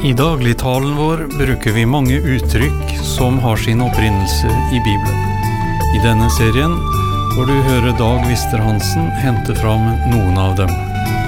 I dagligtalen vår bruker vi mange uttrykk som har sin opprinnelse i Bibelen. I denne serien får du høre Dag Vister-Hansen hente fram noen av dem.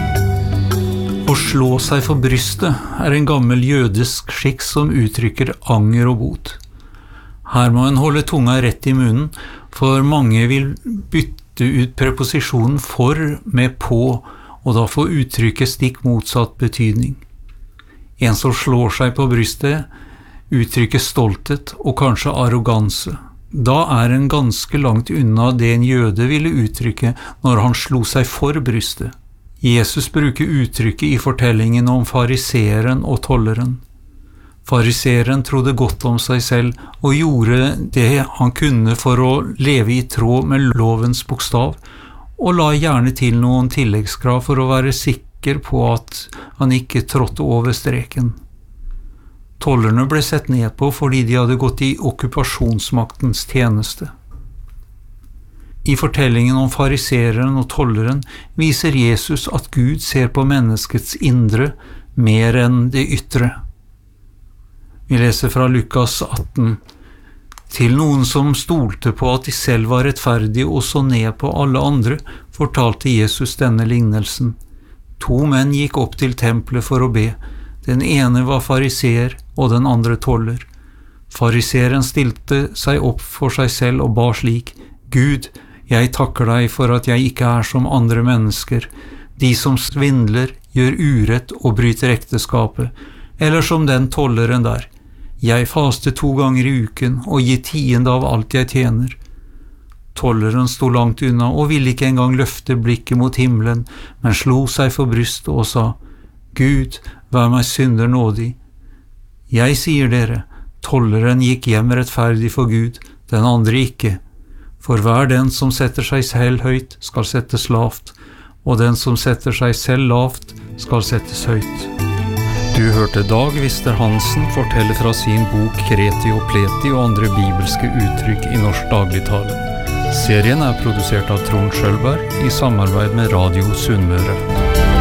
Å slå seg for brystet en gammel jødisk skikk som uttrykker anger og bot. Her må en holde tunga rett i munnen, for mange vil bytte ut preposisjonen for med på, og da får uttrykket stikk motsatt betydning. En som slår seg på brystet uttrykker stolthet og kanskje arroganse. Da en ganske langt unna det en jøde ville uttrykke når han slo seg for brystet. Jesus bruker uttrykket i fortellingen om fariseeren og tolleren. Fariseeren trodde godt om seg selv og gjorde det han kunne for å leve i tråd med lovens bokstav, og la gjerne til noen tilleggskrav for å være sikker på at han ikke trådte over streken. Tollerne ble sett ned på fordi de hadde gått i okkupasjonsmaktens tjeneste. I fortellingen om fariseeren og tolleren viser Jesus at Gud ser på menneskets indre mer enn det ytre. Vi leser fra Lukas 18. Til noen som stolte på at de selv var rettferdige og så ned på alle andre, fortalte Jesus denne lignelsen. 2 menn gikk opp til tempelet for å be. Den ene var fariseer og den andre toller. Fariseeren stilte seg opp for seg selv og ba slik: Gud, jeg takker deg for at jeg ikke som andre mennesker, de som svindler, gjør urett og bryter ekteskapet, eller som den tolleren der. Jeg faster 2 ganger i uken og gir 10% av alt jeg tjener. Tolleren sto langt unna og ville ikke engang løfte blikket mot himmelen, men slo seg for brystet og sa: Gud, vær meg synder nådig. Jeg sier dere, tolleren gikk hjem rettferdig for Gud, den andre ikke. For hver den som setter seg selv høyt, skal settes lavt, og den som setter seg selv lavt, skal settes høyt. Du hørte Dag Vister-Hansen fortelle fra sin bok Kreti og Pleti og andre bibelske uttrykk i norsk dagligtale. Serien produsert av Trond Skjølberg i samarbeid med Radio Sunnmøre.